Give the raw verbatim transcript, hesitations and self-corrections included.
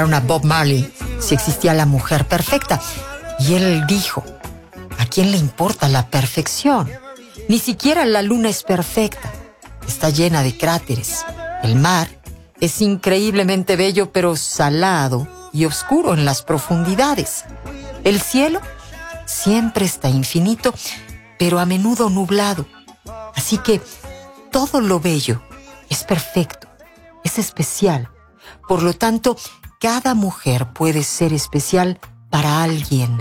a Bob Marley si existía la mujer perfecta. Y él dijo, ¿a quién le importa la perfección? Ni siquiera la luna es perfecta. Está llena de cráteres. El mar es increíblemente bello, pero salado y oscuro en las profundidades. El cielo siempre está infinito, pero a menudo nublado. Así que todo lo bello es perfecto, es especial. Por lo tanto, cada mujer puede ser especial para alguien.